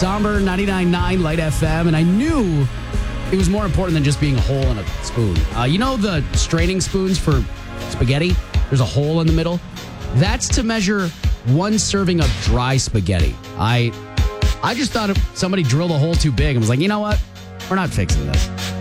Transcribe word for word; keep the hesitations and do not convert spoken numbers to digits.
Somber ninety-nine point nine Light F M, and I knew it was more important than just being a hole in a spoon. Uh, you know the straining spoons for spaghetti? There's a hole in the middle. That's to measure one serving of dry spaghetti. I I just thought if somebody drilled a hole too big and was like, you know what? We're not fixing this.